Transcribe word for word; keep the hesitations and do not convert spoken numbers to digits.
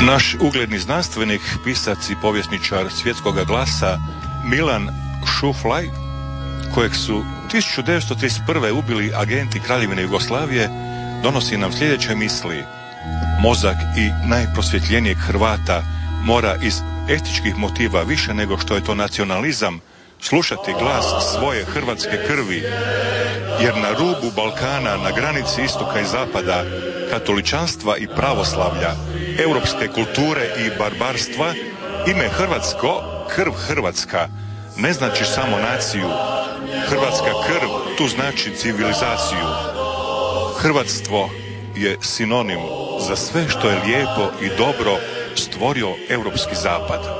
Naš ugledni znanstvenik, pisac i povjesničar svjetskoga glasa Milan Šuflaj, kojeg su tisuću devetsto trideset prve ubili agenti Kraljevine Jugoslavije, donosi nam sljedeće misli. Mozak i najprosvjetljenijeg Hrvata mora iz etičkih motiva više nego što je to nacionalizam slušati glas svoje hrvatske krvi, jer na rubu Balkana, na granici istoka i zapada, katoličanstva i pravoslavlja, europske kulture i barbarstva, ime hrvatsko, krv hrvatska, ne znači samo naciju. Hrvatska krv tu znači civilizaciju. Hrvatstvo je sinonim za sve što je lijepo i dobro stvorio europski zapad.